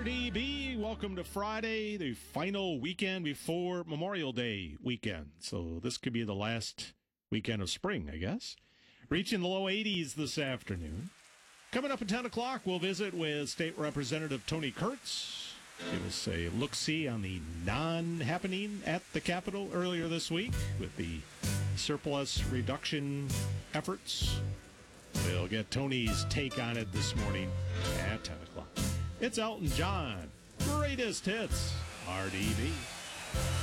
RDB, welcome to Friday, the final weekend before Memorial Day weekend. So this could be the last weekend of spring, I guess. Reaching the low 80s this afternoon. Coming up at 10 o'clock, we'll visit with State Representative Tony Kurtz. Give us a look-see on the non-happening at the Capitol earlier this week with the surplus reduction efforts. We'll get Tony's take on it this morning at 10 o'clock. It's Elton John. Greatest hits. RDB.